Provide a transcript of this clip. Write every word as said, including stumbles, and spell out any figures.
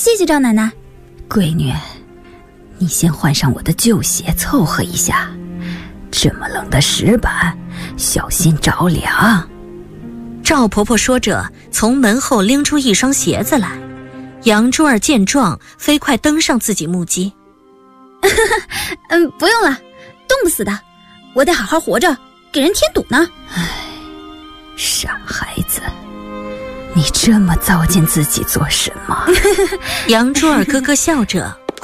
谢谢赵奶奶。 闺女，你先换上我的旧鞋凑合一下，这么冷的石板，小心着凉。 赵婆婆说着，从门后拎出一双鞋子来。杨珠儿见状，飞快登上自己木屐。 嗯，不用了，冻不死的，我得好好活着，给人添堵呢。 唉，傻孩子，你这么糟践自己做什么？ 杨珠儿咯咯笑着，